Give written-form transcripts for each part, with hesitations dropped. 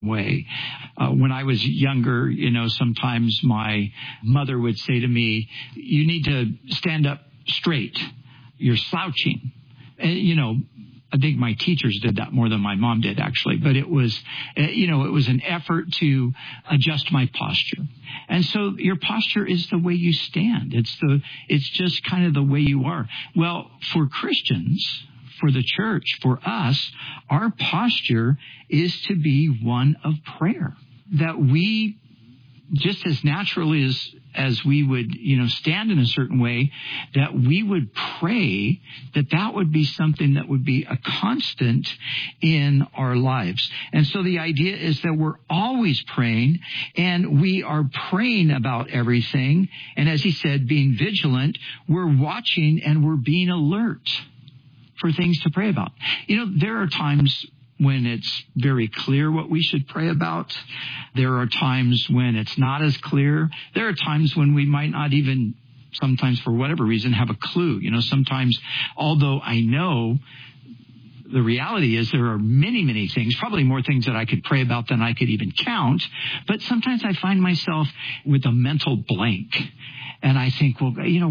way. When I was younger, sometimes my mother would say to me, you need to stand up straight. You're slouching. And, I think my teachers did that more than my mom did, actually. But it was an effort to adjust my posture. And so your posture is the way you stand. It's just kind of the way you are. Well, for Christians, for the church, for us, our posture is to be one of prayer. That we, just as naturally as we would, stand in a certain way, that we would pray, that would be something that would be a constant in our lives. And so the idea is that we're always praying, and we are praying about everything. And as he said, being vigilant, we're watching and we're being alert for things to pray about. There are times when it's very clear what we should pray about. There are times when it's not as clear. There are times when we might not even, sometimes for whatever reason, have a clue. Sometimes, although I know, the reality is there are many, many things, probably more things that I could pray about than I could even count. But sometimes I find myself with a mental blank. And I think, well, I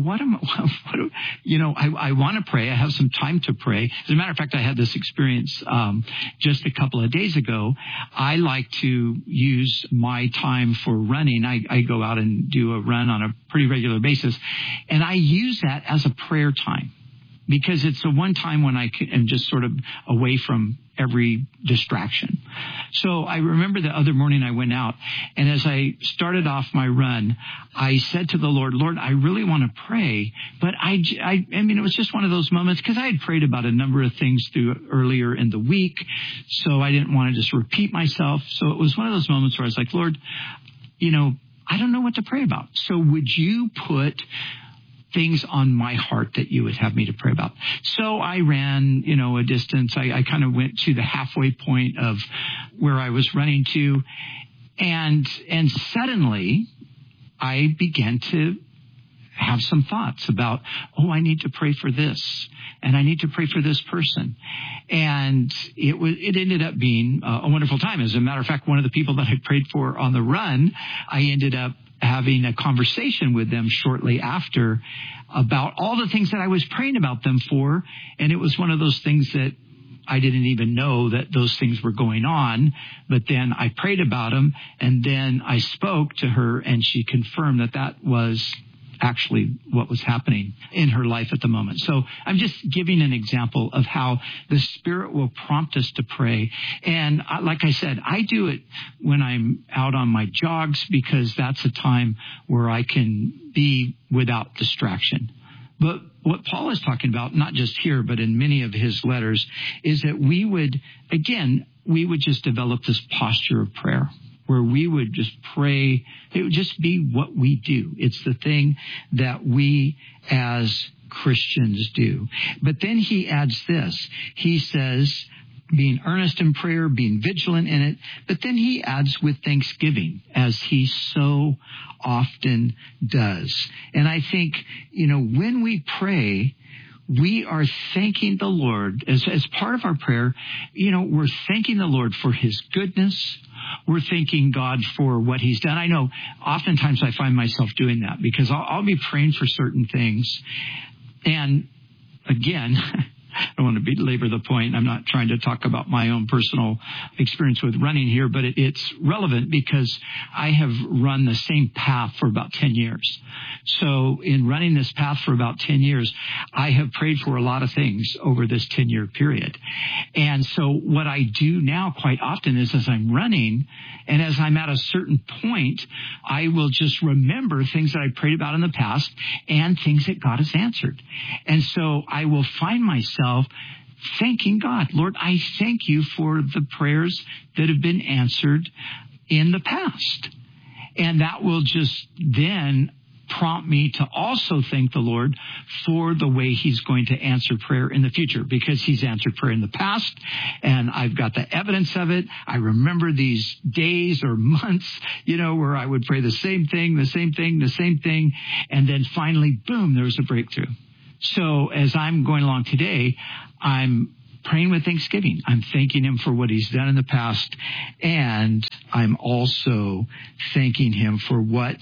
want to pray. I have some time to pray. As a matter of fact, I had this experience just a couple of days ago. I like to use my time for running. I go out and do a run on a pretty regular basis. And I use that as a prayer time, because it's the one time when I am just sort of away from every distraction. So I remember the other morning I went out, and as I started off my run, I said to the Lord, I really want to pray, but I mean, it was just one of those moments, because I had prayed about a number of things through earlier in the week, so I didn't want to just repeat myself. So it was one of those moments where I was like, Lord, I don't know what to pray about. So would you put things on my heart that you would have me to pray about? So I ran, a distance. I kind of went to the halfway point of where I was running to. And suddenly I began to have some thoughts about, I need to pray for this, and I need to pray for this person. And it ended up being a wonderful time. As a matter of fact, one of the people that I prayed for on the run, I ended up having a conversation with them shortly after about all the things that I was praying about them for. And it was one of those things that I didn't even know that those things were going on. But then I prayed about them, and then I spoke to her, and she confirmed that was actually what was happening in her life at the moment. So I'm just giving an example of how the Spirit will prompt us to pray. And like I said, I do it when I'm out on my jogs, because that's a time where I can be without distraction. But what Paul is talking about, not just here, but in many of his letters, is that we would just develop this posture of prayer, where we would just pray. It would just be what we do. It's the thing that we as Christians do. But then he adds this. He says, being earnest in prayer, being vigilant in it. But then he adds with thanksgiving, as he so often does. And I think, when we pray, we are thanking the Lord as part of our prayer. We're thanking the Lord for his goodness. We're thanking God for what he's done. I know oftentimes I find myself doing that, because I'll be praying for certain things. And again, I don't want to belabor the point. I'm not trying to talk about my own personal experience with running here, but it's relevant because I have run the same path for about 10 years. So in running this path for about 10 years, I have prayed for a lot of things over this 10-year period. And so what I do now quite often is, as I'm running and as I'm at a certain point, I will just remember things that I prayed about in the past and things that God has answered. And so I will find myself thanking God. Lord, I thank you for the prayers that have been answered in the past. And that will just then prompt me to also thank the Lord for the way he's going to answer prayer in the future, because he's answered prayer in the past and I've got the evidence of it. I remember these days or months, where I would pray the same thing, and then finally, boom, there was a breakthrough. So as I'm going along today, I'm praying with thanksgiving. I'm thanking him for what he's done in the past, and I'm also thanking him for what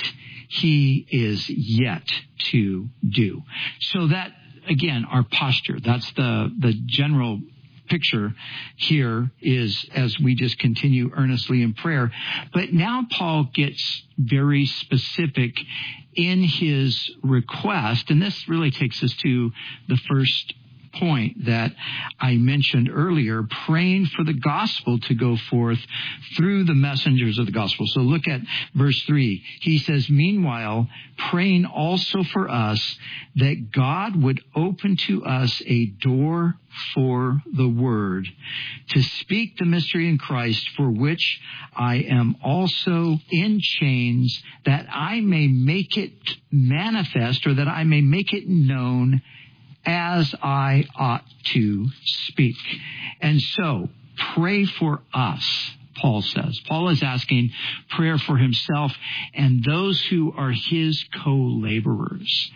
he is yet to do. So that, again, our posture, that's the general picture here is as we just continue earnestly in prayer. But now Paul gets very specific in his request, and this really takes us to the first point that I mentioned earlier, praying for the gospel to go forth through the messengers of the gospel. So look at verse 3. He says, meanwhile, praying also for us that God would open to us a door for the word to speak the mystery in Christ, for which I am also in chains, that I may make it manifest, or that I may make it known as I ought to speak. And so, pray for us, Paul says. Paul is asking prayer for himself and those who are his co-laborers.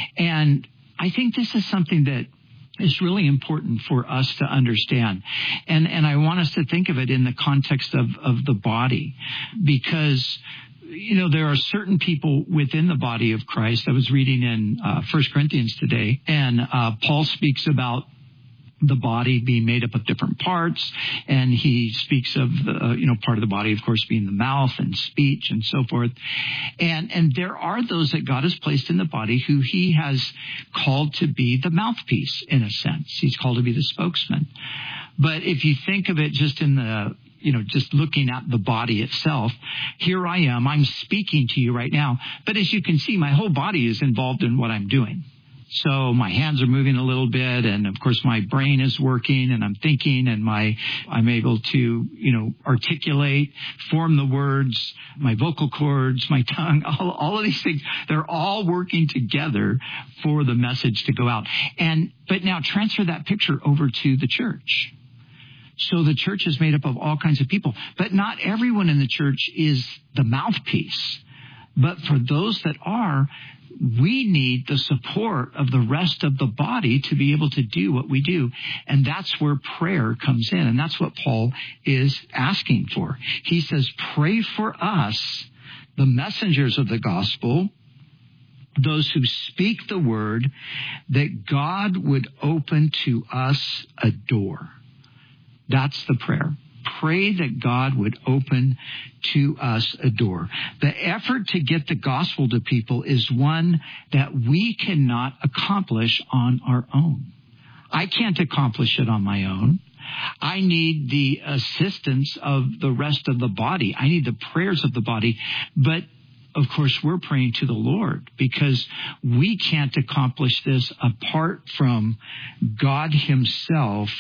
And I think this is something that is really important for us to understand. And I want us to think of it in the context of the body, because there are certain people within the body of Christ. I was reading in 1 Corinthians today, and Paul speaks about the body being made up of different parts, and he speaks of part of the body, of course, being the mouth and speech and so forth. And there are those that God has placed in the body who he has called to be the mouthpiece, in a sense. He's called to be the spokesman. But if you think of it just in the just looking at the body itself, here I am, I'm speaking to you right now. But as you can see, my whole body is involved in what I'm doing. So my hands are moving a little bit, and of course my brain is working, and I'm thinking, and I'm able to, articulate, form the words, my vocal cords, my tongue, all of these things, they're all working together for the message to go out. But now transfer that picture over to the church. So the church is made up of all kinds of people, but not everyone in the church is the mouthpiece. But for those that are, we need the support of the rest of the body to be able to do what we do. And that's where prayer comes in. And that's what Paul is asking for. He says, pray for us, the messengers of the gospel, those who speak the word, that God would open to us a door. That's the prayer. Pray that God would open to us a door. The effort to get the gospel to people is one that we cannot accomplish on our own. I can't accomplish it on my own. I need the assistance of the rest of the body. I need the prayers of the body. But of course, we're praying to the Lord, because we can't accomplish this apart from God himself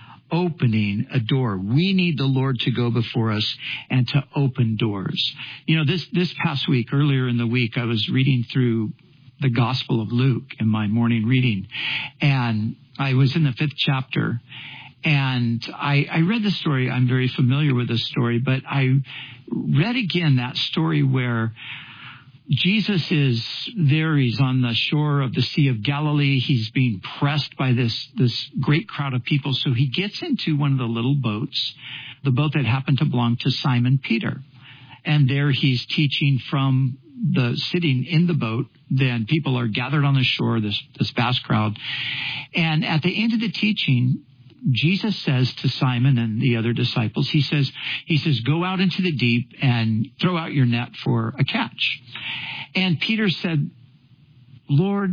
opening a door. We need the Lord to go before us and to open doors. This past week, earlier in the week, I was reading through the Gospel of Luke in my morning reading, and I was in the 5th chapter, and I read the story. I'm very familiar with this story, but I read again that story where Jesus is there. He's on the shore of the Sea of Galilee. He's being pressed by this great crowd of people. So he gets into one of the little boats, the boat that happened to belong to Simon Peter. And there he's teaching from sitting in the boat. Then people are gathered on the shore, this vast crowd. And at the end of the teaching, Jesus says to Simon and the other disciples, he says, go out into the deep and throw out your net for a catch. And Peter said, Lord,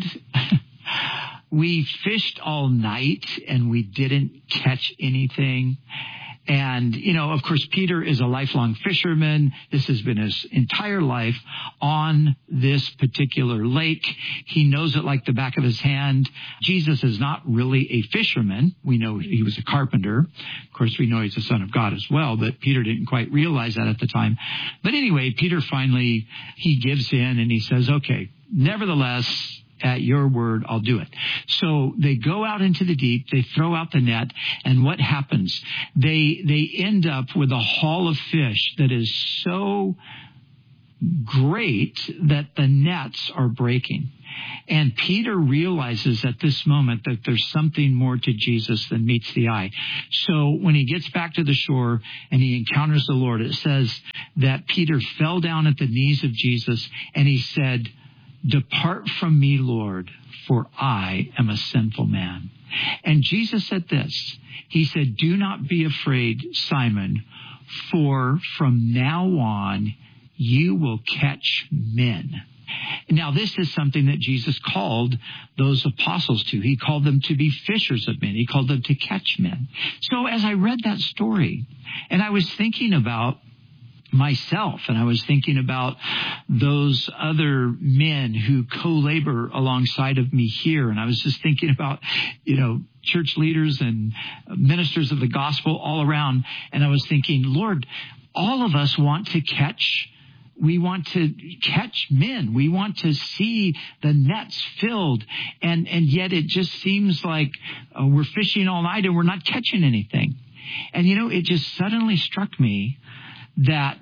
we fished all night and we didn't catch anything. And, of course, Peter is a lifelong fisherman. This has been his entire life on this particular lake. He knows it like the back of his hand. Jesus is not really a fisherman. We know he was a carpenter. Of course, we know he's the Son of God as well, but Peter didn't quite realize that at the time. But anyway, Peter finally, he gives in and he says, okay, nevertheless, at your word, I'll do it. So they go out into the deep, they throw out the net, and what happens? They end up with a haul of fish that is so great that the nets are breaking. And Peter realizes at this moment that there's something more to Jesus than meets the eye. So when he gets back to the shore and he encounters the Lord, it says that Peter fell down at the knees of Jesus and he said, "Depart from me, Lord, for I am a sinful man." And Jesus said this. He said, "Do not be afraid, Simon, for from now on you will catch men." Now, this is something that Jesus called those apostles to. He called them to be fishers of men. He called them to catch men. So as I read that story, and I was thinking about myself, and I was thinking about those other men who co-labor alongside of me here, and I was just thinking about, church leaders and ministers of the gospel all around, and I was thinking, Lord, all of us want to catch. We want to catch men. We want to see the nets filled. And yet it just seems like we're fishing all night and we're not catching anything. And, it just suddenly struck me that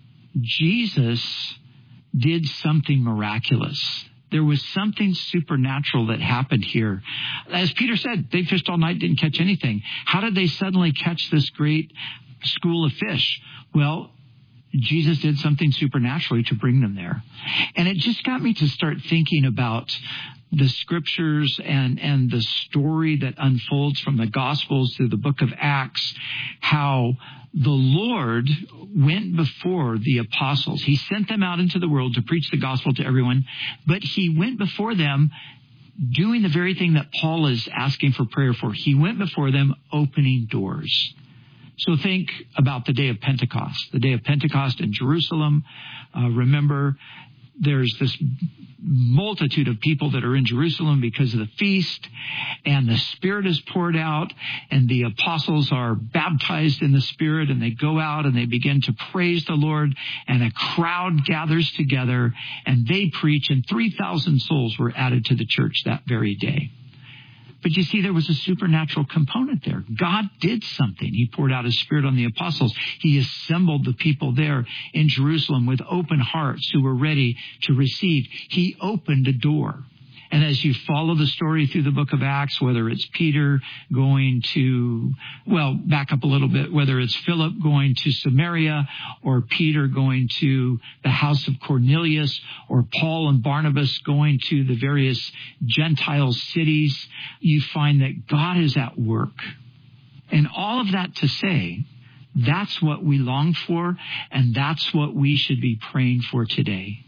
Jesus did something miraculous. There was something supernatural that happened here. As Peter said, they fished all night, didn't catch anything. How did they suddenly catch this great school of fish? Well, Jesus did something supernaturally to bring them there. And it just got me to start thinking about the scriptures and the story that unfolds from the Gospels through the book of Acts, how the Lord went before the apostles. He sent them out into the world to preach the gospel to everyone, but he went before them doing the very thing that Paul is asking for prayer for. He went before them opening doors. So think about the day of Pentecost. The day of Pentecost in Jerusalem. Remember, there's this multitude of people that are in Jerusalem because of the feast, and the Spirit is poured out, and the apostles are baptized in the Spirit, and they go out and they begin to praise the Lord, and a crowd gathers together, and they preach, and 3,000 souls were added to the church that very day. But you see, there was a supernatural component there. God did something. He poured out his Spirit on the apostles. He assembled the people there in Jerusalem with open hearts who were ready to receive. He opened a door. And as you follow the story through the book of Acts, whether it's Peter going to, back up a little bit, whether it's Philip going to Samaria, or Peter going to the house of Cornelius, or Paul and Barnabas going to the various Gentile cities, you find that God is at work. And all of that to say, that's what we long for, and that's what we should be praying for today.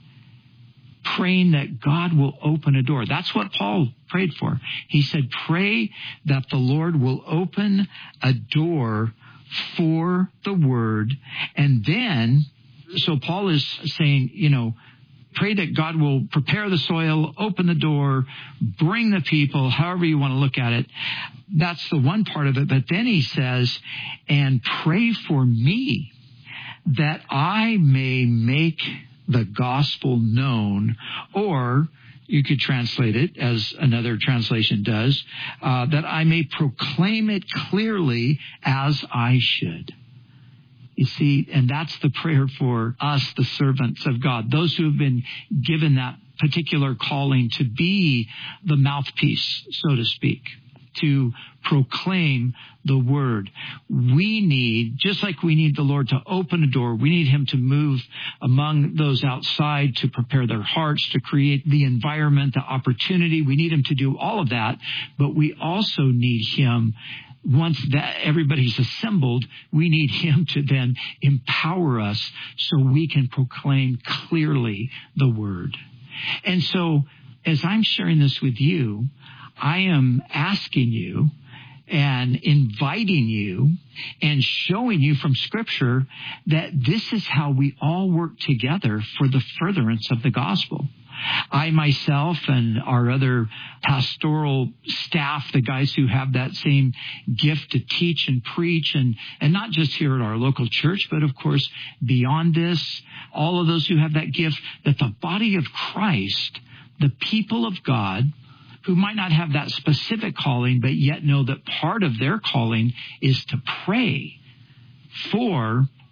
Praying that God will open a door. That's what Paul prayed for. He said, pray that the Lord will open a door for the word. And then, so Paul is saying, pray that God will prepare the soil, open the door, bring the people, however you want to look at it. That's the one part of it. But then he says, and pray for me that I may make the gospel known, or you could translate it as another translation does, that I may proclaim it clearly as I should. You see, and that's the prayer for us, the servants of God, those who have been given that particular calling to be the mouthpiece, so to speak, to proclaim the word. We need, just like we need the Lord to open a door, we need him to move among those outside, to prepare their hearts, to create the environment, the opportunity. We need him to do all of that, but we also need him. Once that everybody's assembled, we need him to then empower us so we can proclaim clearly the word. And so as I'm sharing this with you, I am asking you and inviting you and showing you from Scripture that this is how we all work together for the furtherance of the gospel. I myself and our other pastoral staff, the guys who have that same gift to teach and preach, and not just here at our local church, but of course beyond this, all of those who have that gift, that the body of Christ, the people of God, who might not have that specific calling, but yet know that part of their calling is to pray for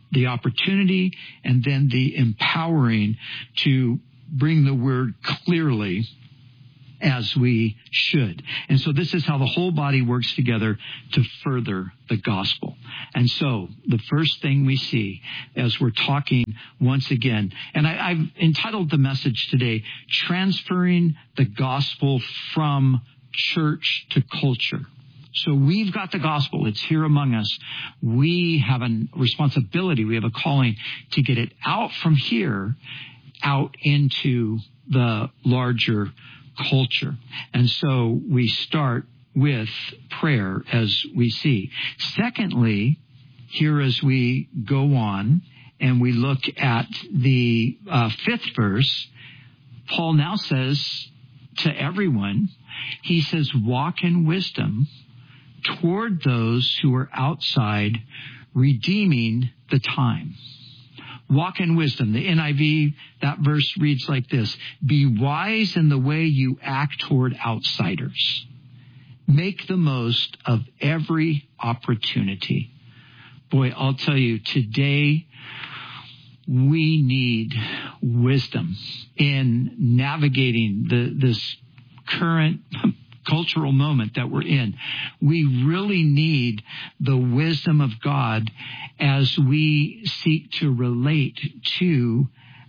the opportunity and then the empowering to bring the word clearly as we should. And so this is how the whole body works together to further the gospel. And so the first thing we see as we're talking once again, and I've entitled the message today, Transferring the Gospel from Church to Culture. So we've got the gospel. It's here among us. We have a responsibility. We have a calling to get it out from here, out into the larger culture. And so we start with prayer, as we see. Secondly, here as we go on and we look at the 5th verse, Paul now says to everyone, he says, walk in wisdom toward those who are outside, redeeming the time. Walk in wisdom. The NIV, that verse reads like this: be wise in the way you act toward outsiders. Make the most of every opportunity. Boy, I'll tell you, today we need wisdom in navigating this current cultural moment that we're in. We really need the wisdom of God as we seek to relate to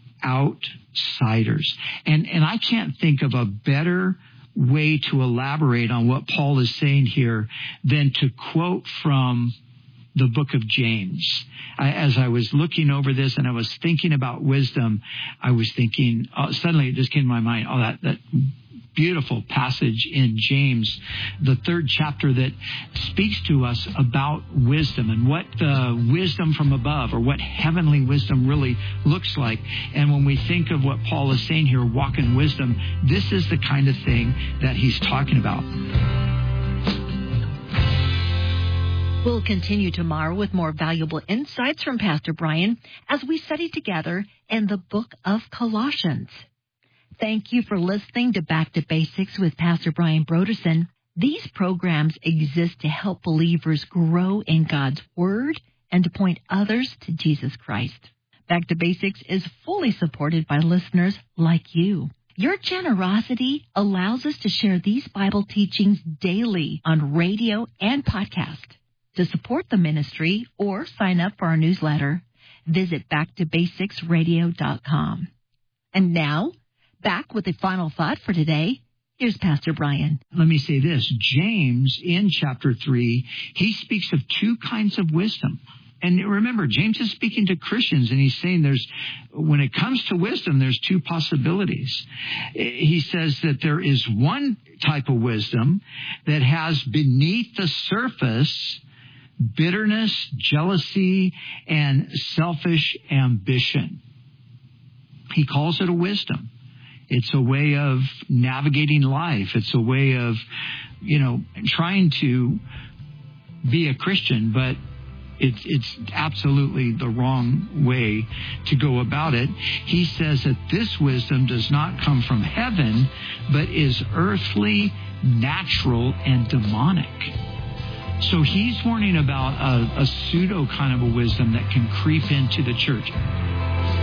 outsiders. And I can't think of a better way to elaborate on what Paul is saying here than to quote from the book of James. As I was looking over this and I was thinking about wisdom, I was thinking, suddenly it just came to my mind, that beautiful passage in James, the 3rd chapter, that speaks to us about wisdom and what the wisdom from above, or what heavenly wisdom really looks like. And when we think of what Paul is saying here, walk in wisdom, this is the kind of thing that he's talking about. We'll continue tomorrow with more valuable insights from Pastor Brian as we study together in the book of Colossians. Thank you for listening to Back to Basics with Pastor Brian Brodersen. These programs exist to help believers grow in God's Word and to point others to Jesus Christ. Back to Basics is fully supported by listeners like you. Your generosity allows us to share these Bible teachings daily on radio and podcast. To support the ministry or sign up for our newsletter, visit backtobasicsradio.com. And now, back with the final thought for today. Here's Pastor Brian. Let me say this. James, in chapter 3, he speaks of 2 kinds of wisdom. And remember, James is speaking to Christians, and he's saying when it comes to wisdom, there's 2 possibilities. He says that there is one type of wisdom that has beneath the surface bitterness, jealousy, and selfish ambition. He calls it a wisdom. It's a way of navigating life. It's a way of, trying to be a Christian, but it's absolutely the wrong way to go about it. He says that this wisdom does not come from heaven, but is earthly, natural, and demonic. So he's warning about a pseudo kind of a wisdom that can creep into the church.